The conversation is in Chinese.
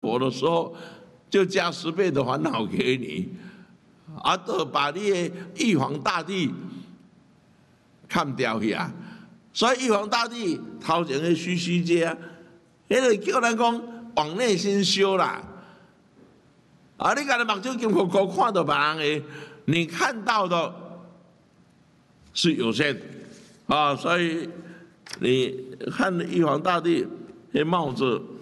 薄的时候，就加10倍的烦恼给你，就把你的玉皇大帝砍掉去啊！所以玉皇大帝头前的虚虚者，迄个叫咱讲往内心修啦。你家己目睭金箍箍看到别人的，你看到的是有限所以你看玉皇大帝的帽子。